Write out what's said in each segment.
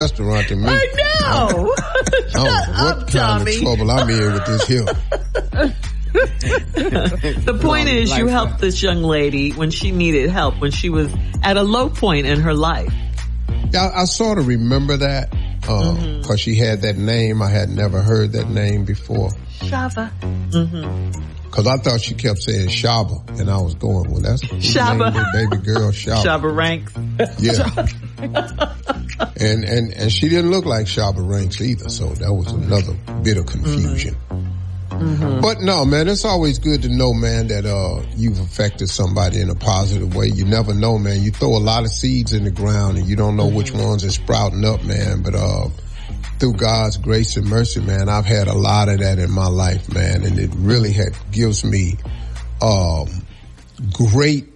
restaurant to me. I know. Shut up, what Tommy. kind of trouble I'm in with this here. The point is, you helped this young lady when she needed help, when she was at a low point in her life. Yeah, I sort of remember that, cause she had that name. I had never heard that name before. Shava. Cause I thought she kept saying Shaba, and I was going, well, that's Shaba. That baby girl, Shaba. Shaba Ranks. Yeah. and she didn't look like Shaba Ranks either, so that was another bit of confusion. But no, man, it's always good to know, man, that you've affected somebody in a positive way. You never know, man. You throw a lot of seeds in the ground and you don't know which ones are sprouting up, man. But through God's grace and mercy, man, I've had a lot of that in my life, man, and it really gives me great.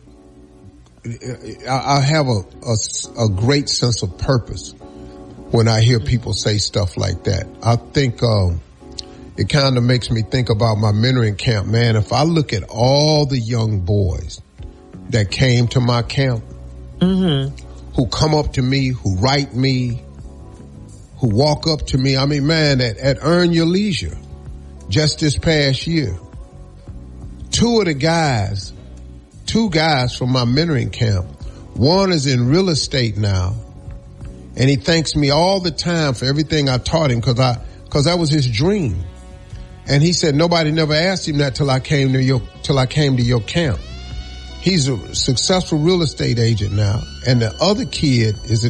I have a great sense of purpose when I hear people say stuff like that. I think it kind of makes me think about my mentoring camp, man. If I look at all the young boys that came to my camp, who come up to me, who write me, who walk up to me. I mean, man, at Earn Your Leisure, just this past year, two guys from my mentoring camp, one is in real estate now, and he thanks me all the time for everything I taught him, cause that was his dream. And he said nobody never asked him that till I came to your camp. He's a successful real estate agent now, and the other kid is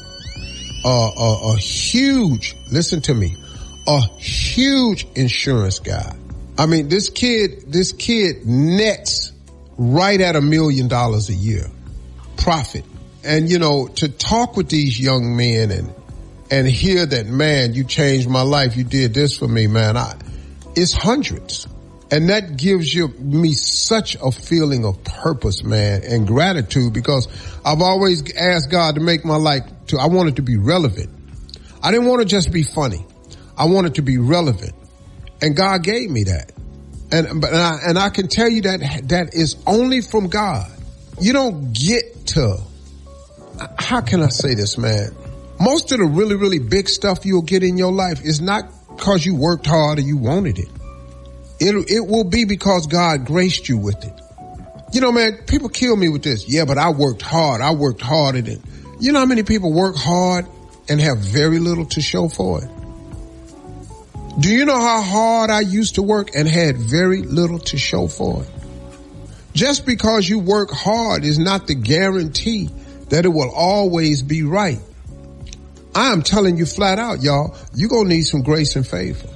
a huge, listen to me, a huge insurance guy. I mean, this kid nets right at $1 million a year profit. And you know, to talk with these young men and hear that, man, you changed my life, you did this for me, man, it's hundreds. And that gives me such a feeling of purpose, man, and gratitude, because I've always asked God to make my life I want it to be relevant. I didn't want to just be funny. I want it to be relevant. And God gave me that. And I can tell you that is only from God. You don't get to, how can I say this, man? Most of the really, really big stuff you'll get in your life is not because you worked hard or you wanted it. It will be because God graced you with it. You know, man, people kill me with this. Yeah, but I worked hard. I worked harder than. You know how many people work hard and have very little to show for it? Do you know how hard I used to work and had very little to show for it? Just because you work hard is not the guarantee that it will always be right. I am telling you flat out, y'all, you're going to need some grace and favor.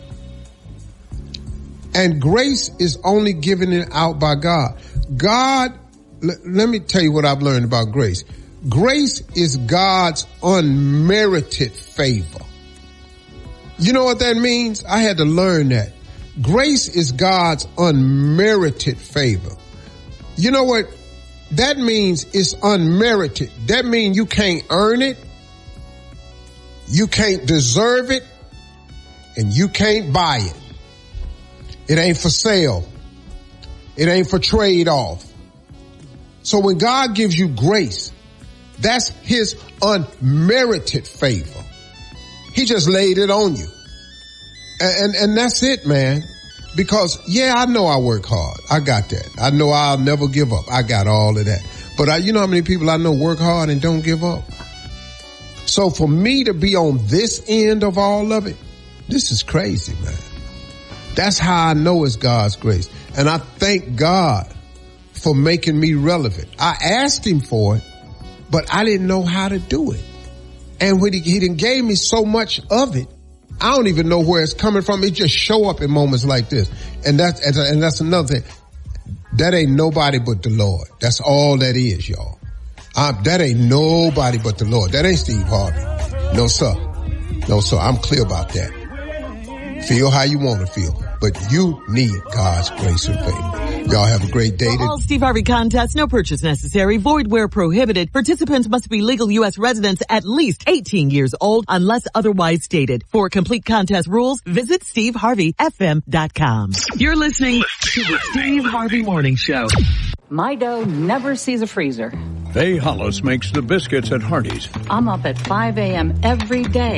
And grace is only given it out by God. Let me tell you what I've learned about grace. Grace is God's unmerited favor. You know what that means? I had to learn that. Grace is God's unmerited favor. You know what? That means it's unmerited. That means you can't earn it. You can't deserve it. And you can't buy it. It ain't for sale. It ain't for trade off. So when God gives you grace, that's his unmerited favor. He just laid it on you. And that's it, man. Because, yeah, I know I work hard. I got that. I know I'll never give up. I got all of that. But you know how many people I know work hard and don't give up? So for me to be on this end of all of it, this is crazy, man. That's how I know it's God's grace. And I thank God for making me relevant. I asked him for it, but I didn't know how to do it. And when he done gave me so much of it, I don't even know where it's coming from. It just show up in moments like this. And that's another thing. That ain't nobody but the Lord. That's all that is, y'all. That ain't nobody but the Lord. That ain't Steve Harvey. No, sir. No, sir. I'm clear about that. Feel how you want to feel, but you need God's grace and favor. Y'all have a great day. For all Steve Harvey contests, no purchase necessary, void where prohibited. Participants must be legal U.S. residents at least 18 years old unless otherwise stated. For complete contest rules, visit SteveHarveyFM.com. You're listening to the Steve Harvey Morning Show. My dough never sees a freezer. Faye Hollis makes the biscuits at Hardee's. I'm up at 5 a.m. every day